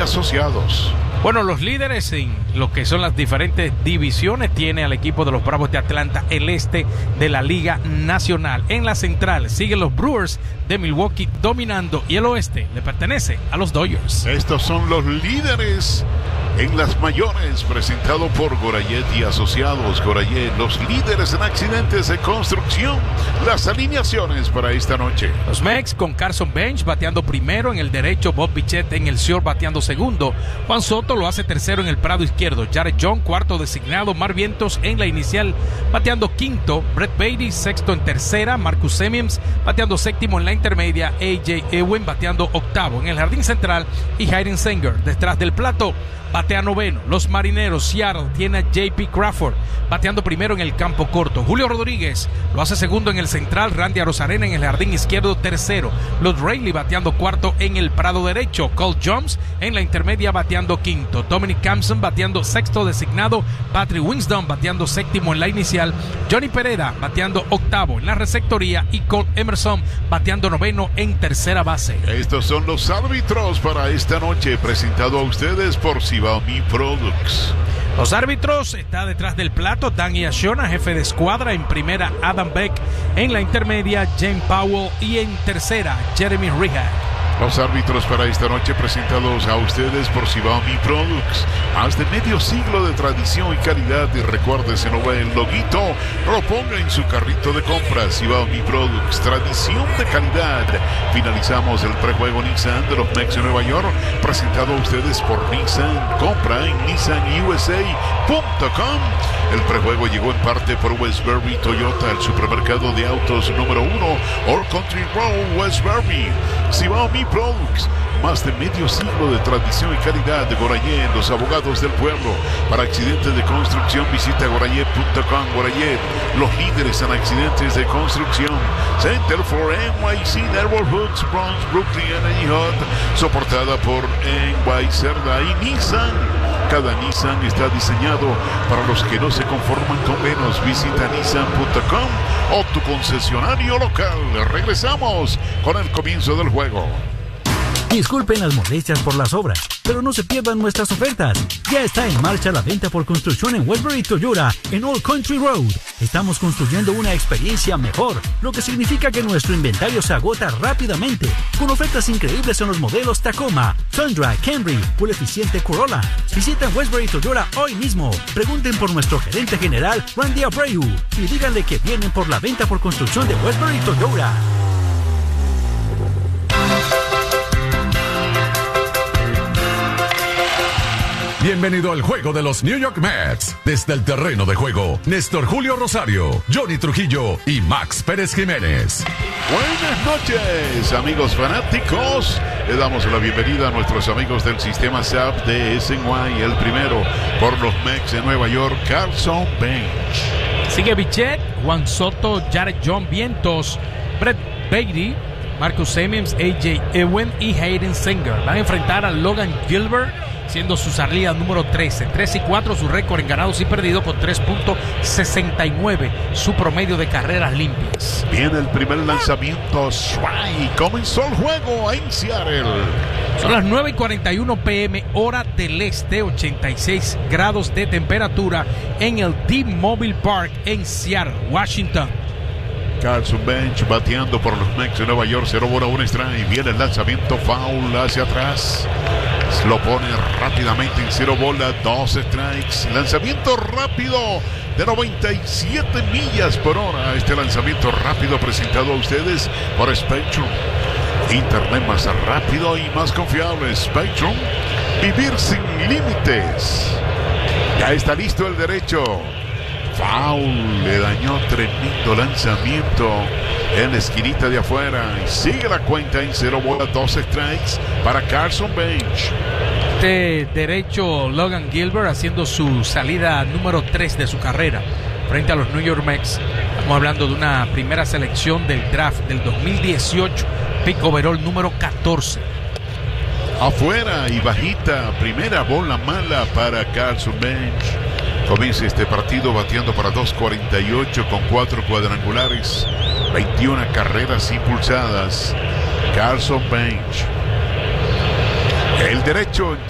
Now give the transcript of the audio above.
Asociados. Bueno, los líderes en lo que son las diferentes divisiones tiene al equipo de los Bravos de Atlanta, el este de la Liga Nacional. En la central siguen los Brewers de Milwaukee dominando y el oeste le pertenece a los Dodgers. Estos son los líderes en las mayores, presentado por Gorayet y Asociados. Gorayet, los líderes en accidentes de construcción. Las alineaciones para esta noche. Los Mex con Carson Bench bateando primero en el derecho, Bob Bichette en el short bateando segundo, Juan Soto lo hace tercero en el prado izquierdo, Jared John cuarto designado, Mar Vientos en la inicial bateando quinto, Brett Baty sexto en tercera, Marcus Semien bateando séptimo en la intermedia, AJ Ewing bateando octavo en el jardín central y Hayden Singer detrás del plato batea noveno. Los Marineros, Seattle tiene a JP Crawford bateando primero en el campo corto. Julio Rodríguez lo hace segundo en el central. Randy Arozarena en el jardín izquierdo tercero. Los Rayleigh bateando cuarto en el prado derecho. Cole Jones en la intermedia bateando quinto. Dominic Campson bateando sexto designado. Patrick Winston bateando séptimo en la inicial. Johnny Pereda bateando octavo en la receptoría y Cole Emerson bateando noveno en tercera base. Estos son los árbitros para esta noche, presentado a ustedes por Xiaomi Products. Los árbitros está detrás del plato Danny Ashona, jefe de escuadra, en primera Adam Beck, en la intermedia James Powell y en tercera Jeremy Rehag. Los árbitros para esta noche presentados a ustedes por Xiaomi Products. Más de medio siglo de tradición y calidad. Y recuerde, si no ve el loguito, lo ponga en su carrito de compras. Xiaomi Products, tradición de calidad. Finalizamos el prejuego Nissan de los Mex de Nueva York, presentado a ustedes por Nissan. Compra en nissanusa.com. El prejuego llegó en parte por Westbury Toyota, el supermercado de autos número 1, Old Country Road, Westbury. Xiaomi Products, más de medio siglo de tradición y calidad. De Gorayet, los abogados del pueblo. Para accidentes de construcción, visita gorayet.com. Gorayet, los líderes en accidentes de construcción. Center for NYC Neighborhoods, Bronx, Brooklyn, and Hot, soportada por NY Cerda y Nissan. Cada Nissan está diseñado para los que no se conforman con menos. Visita nissan.com o tu concesionario local. Regresamos con el comienzo del juego. Disculpen las molestias por las obras, pero no se pierdan nuestras ofertas. Ya está en marcha la venta por construcción en Westbury Toyota, en Old Country Road. Estamos construyendo una experiencia mejor, lo que significa que nuestro inventario se agota rápidamente, con ofertas increíbles en los modelos Tacoma, Tundra, Camry, Full Eficiente Corolla. Visiten Westbury Toyota hoy mismo. Pregunten por nuestro gerente general, Randy Abreu, y díganle que vienen por la venta por construcción de Westbury Toyota. Bienvenido al juego de los New York Mets. Desde el terreno de juego, Néstor Julio Rosario, Johnny Trujillo y Max Pérez Jiménez. Buenas noches, amigos fanáticos. Le damos la bienvenida a nuestros amigos del sistema SAP de SNY. El primero por los Mets de Nueva York, Carson Bench. Sigue Bichette, Juan Soto, Jared John Vientos, Brett Baty, Marcus Semien, AJ Ewing y Hayden Singer. Van a enfrentar a Logan Gilbert, siendo su salida número 13. 3-4 su récord en ganados y perdidos, con 3.69 su promedio de carreras limpias. Viene el primer lanzamiento. Strike. Comenzó el juego en Seattle. Son las 9:41 p.m. hora del este, 86 grados de temperatura en el T-Mobile Park en Seattle, Washington. Carson Bench bateando por los Mets de Nueva York. 0-1 strike. Viene el lanzamiento foul hacia atrás. Lo pone rápidamente en 0 bola, 2 strikes. Lanzamiento rápido de 97 millas por hora. Este lanzamiento rápido presentado a ustedes por Spectrum. Internet más rápido y más confiable. Spectrum. Vivir sin límites. Ya está listo el derecho. Foul, le dañó tremendo lanzamiento en la esquinita de afuera. Sigue la cuenta en 0 bola, 2 strikes para Carson Bench. Este derecho, Logan Gilbert haciendo su salida número 3 de su carrera frente a los New York Mets. Estamos hablando de una primera selección del draft del 2018, pick overall número 14. Afuera y bajita, primera bola mala para Carson Bench. Comienza este partido bateando para 2.48 con 4 cuadrangulares, 21 carreras impulsadas. Carson Bench. El derecho